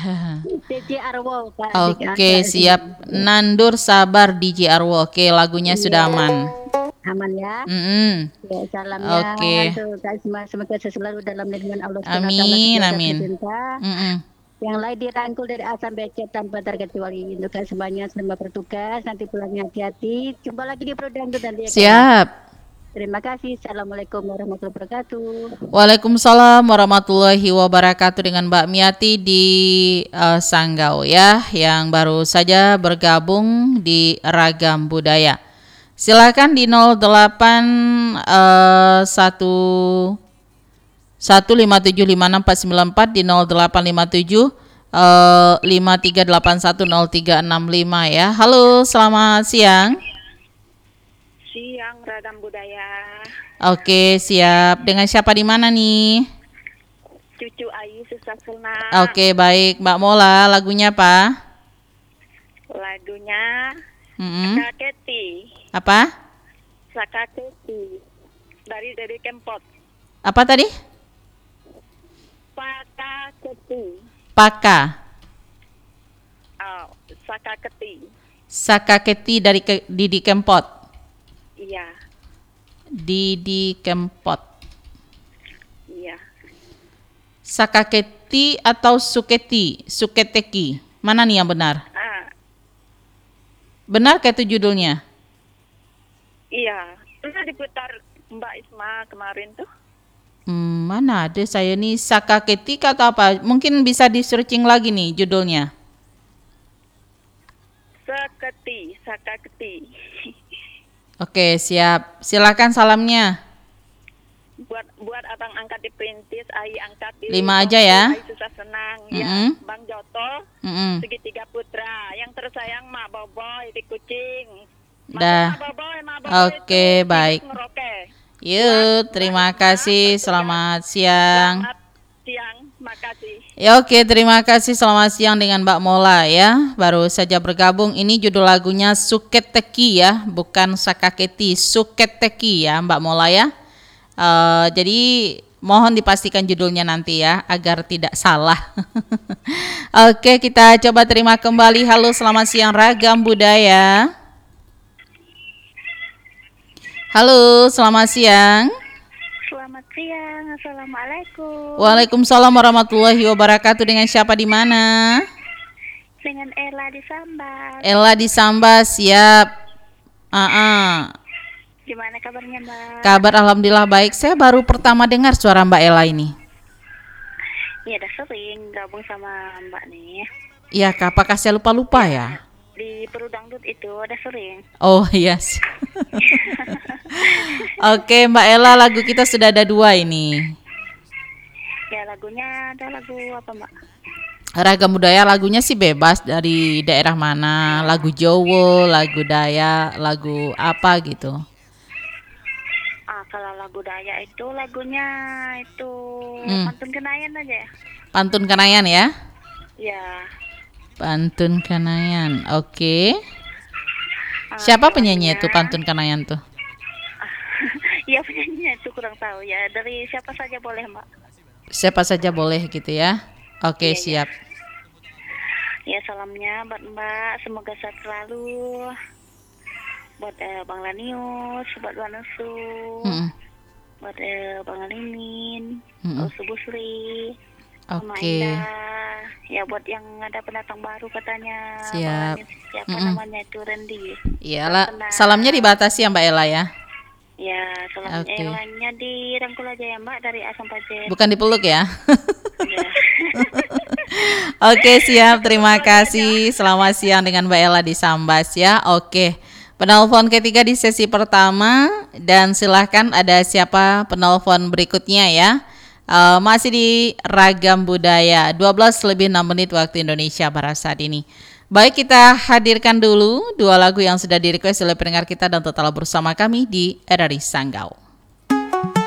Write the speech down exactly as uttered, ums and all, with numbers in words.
D J Arwo Kak. Oke, siap. Nandur Sabar D J Arwo. Oke, lagunya sudah Iya, aman. aman ya. Mm-mm. Ya, salamnya Oke. untuk Kak Isma, semoga selalu dalam lindungan Allah Subhanahu wa taala, Amin, sejagat amin. cinta. Mm-mm. Yang lain dirangkul dari A sampai Z tanpa terkecuali. Untuk Kak semuanya selamat bertugas, nanti pulangnya hati-hati. Jumpa lagi di Pro Dangdut nanti ya Kak. Siap. Terima kasih. Assalamualaikum warahmatullahi wabarakatuh. Waalaikumsalam warahmatullahi wabarakatuh dengan Mbak Miati di uh, Sanggau ya, yang baru saja bergabung di Ragam Budaya. Silakan di nol delapan satu satu lima tujuh lima enam empat sembilan empat di nol delapan lima tujuh lima tiga delapan satu nol tiga enam lima ya. Halo, selamat siang. Siang Ragam Budaya. Oke, siap. Dengan siapa di mana nih? Cucu Ayu susah senang. Oke, baik. Mbak Mola, lagunya apa? Lagunya Mm-mm. Sakaketi. Apa? Sakaketi. Dari dari Kempot. Apa tadi? Sakaketi. Paka. Oh, Sakaketi. Sakaketi dari ke, Didi Kempot. Iya. Didi Kempot. Iya. Sakaketi atau Suketi? Suketeki. Mana nih yang benar? Ah, Benar kayak itu judulnya? iya. Pernah diputar Mbak Isma kemarin tuh. Hmm, mana ada saya nih Sakaketi atau apa? Mungkin bisa di searching lagi nih judulnya. Saketi, Sakaketi. Oke, siap. Silakan salamnya. buat buat abang angkat di Perintis, Ai angkat di Lima aja Tongku, ya. Ai susah senang. Mm-mm. Ya, Bang Joto, Mm-mm. segitiga putra. Yang tersayang Mak Boboy di Kucing. Mak Dah. Mak Boboy, Mak Boboy Oke, itu baik. sibuk ngeroke. Yuk, terima kasih. Selamat siang. Selamat siang, makasih. Ya oke, terima kasih. Selamat siang dengan Mbak Mola ya. Baru saja bergabung. Ini judul lagunya Suketeki ya, bukan Sakaketi. Suketeki ya, Mbak Mola ya. Uh, jadi mohon dipastikan judulnya nanti ya, agar tidak salah. Oke, kita coba terima kembali. Halo, selamat siang Ragam Budaya. Halo, selamat siang. Selamat siang, assalamualaikum. Waalaikumsalam warahmatullahi wabarakatuh. Dengan siapa di mana? Dengan Ella di Sambas. Ella di Sambas, siap. Uh-uh. Gimana kabarnya Mbak? Kabar alhamdulillah baik. Saya baru pertama dengar suara Mbak Ella ini. Iya, udah sering gabung sama Mbak nih. Iya, Kak, apakah saya lupa-lupa ya? Di Pro Dangdut itu udah sering. Oh, yes. Oke, Mbak Ella, lagu kita sudah ada dua ini. Ya, lagunya ada lagu apa Mbak? Ragam Budaya lagunya sih bebas dari daerah mana. Lagu Jawa, lagu Dayak, lagu apa gitu. Ah, kalau lagu Dayak itu lagunya itu Hmm. Pantun Kenayan aja ya? Pantun Kenayan ya? Ya. Pantun Kenayan, oke. Ah, Siapa penyanyi lagunya- itu Pantun Kenayan tuh? Iya, penyanyinya itu kurang tahu ya. Dari siapa saja boleh Mbak. Siapa saja boleh gitu ya? Oke, Iya, iya. siap. Ya, salamnya buat Mbak, semoga sehat selalu. Buat eh, Bang Lanius, buat Bang Nusu, Mm-mm. buat eh, Bang Alimin, Mm-mm. Usu Busri, sama Oke. Indah. Ya, buat yang ada pendatang baru katanya. Siap. Bang Lanius, siapa Mm-mm. namanya itu Randy. Iyalah, Kenal. salamnya dibatasi ya Mbak Ella ya. Ya, salamnya Oke. yang lainnya dirangkul aja ya Mbak, dari A sampai Z. Bukan dipeluk ya. Ya. Oke, siap. Terima kasih. Selamat siang dengan Mbak Ella di Sambas ya. Oke. Penelpon ketiga di sesi pertama, dan silahkan ada siapa penelpon berikutnya ya. Uh, masih di Ragam Budaya, dua belas lebih enam menit waktu Indonesia Barat saat ini. Baik, kita hadirkan dulu dua lagu yang sudah direquest oleh pendengar kita dan tetaplah bersama kami di R R I Sanggau.